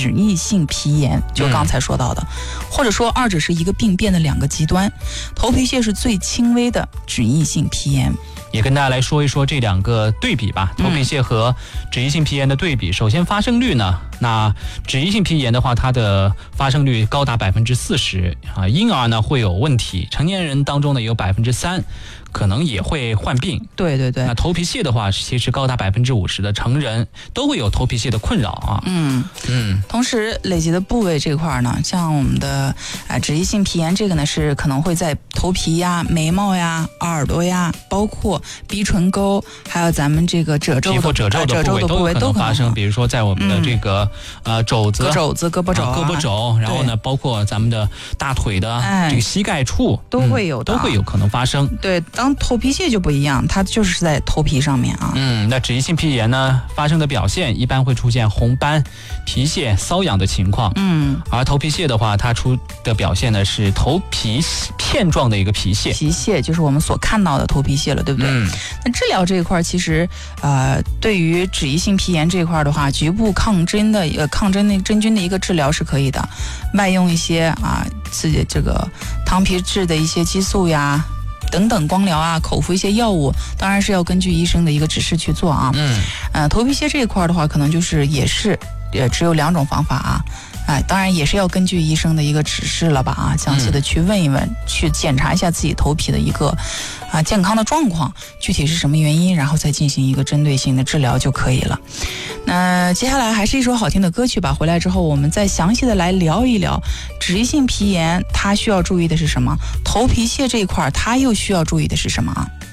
脂溢性皮炎，就刚才说到的，或者说二者是一个病变的两个极端。头皮屑是最轻微的脂溢性皮炎。 也跟大家来说一说这两个对比吧，头皮屑和脂溢性皮炎的对比。首先发生率呢，那脂溢性皮炎的话，它的发生率高达40%啊，婴儿呢会有问题，成年人当中呢有3%。可能也会患病。 对对对。 那头皮屑的话，其实高达50%的成人都会有头皮屑的困扰啊。 同时累积的部位这块呢，像我们的脂溢性皮炎，这个呢是可能会在头皮呀、眉毛呀、耳朵呀，包括鼻唇沟，还有咱们这个褶皱的部位都可能发生。比如说在我们的这个肘子、 胳膊肘， 然后呢，包括咱们的大腿的这个膝盖处都会有可能发生。 对。当头皮屑就不一样，它就是在头皮上面啊。 那脂溢性皮炎呢，发生的表现一般会出现红斑、皮屑、瘙痒的情况。而头皮屑的话，它出的表现呢是头皮片状的一个皮屑。 皮屑就是我们所看到的头皮屑了，对不对？那治疗这一块，其实对于脂溢性皮炎这一块的话，局部抗真菌的一个治疗是可以的，外用一些自己这个糖皮质的一些激素呀。等等光疗啊，口服一些药物，当然是要根据医生的一个指示去做啊。头皮屑这一块的话，可能就是只有2种方法啊。当然也是要根据医生的一个指示了吧啊，详细的去问一问，去检查一下自己头皮的一个健康的状况，具体是什么原因，然后再进行一个针对性的治疗就可以了。那接下来还是一首好听的歌曲吧，回来之后我们再详细的来聊一聊脂溢性皮炎它需要注意的是什么，头皮屑这一块它又需要注意的是什么啊？